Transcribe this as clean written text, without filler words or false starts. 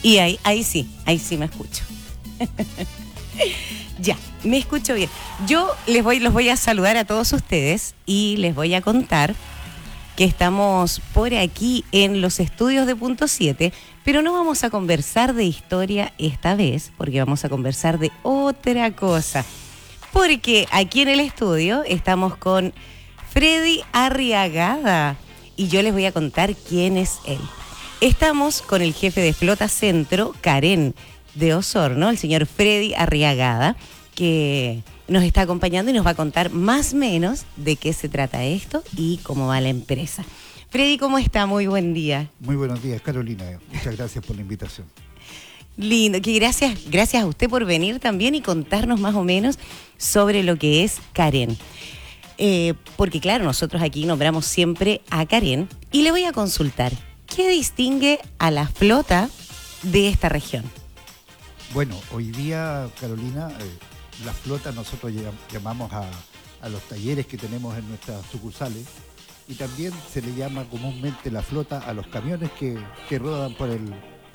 Y ahí sí me escucho. Ya, me escucho bien. Yo los voy a saludar a todos ustedes y les voy a contar que estamos por aquí en los estudios de Punto 7, pero no vamos a conversar de historia esta vez, porque vamos a conversar de otra cosa. Porque aquí en el estudio estamos con Freddy Arriagada y yo les voy a contar quién es él. Estamos con el jefe de Flota Centro, Carén de Osorno, el señor Freddy Arriagada, que nos está acompañando y nos va a contar más o menos de qué se trata esto y cómo va la empresa. Freddy, ¿cómo está? Muy buen día. Muy buenos días, Carolina. Muchas gracias por la invitación. Lindo, que gracias a usted por venir también y contarnos más o menos sobre lo que es Carén. Porque claro, nosotros aquí nombramos siempre a Carén y le voy a consultar, ¿qué distingue a la flota de esta región? Bueno, hoy día, Carolina, la flota nosotros llamamos a los talleres que tenemos en nuestras sucursales y también se le llama comúnmente la flota a los camiones que rodan por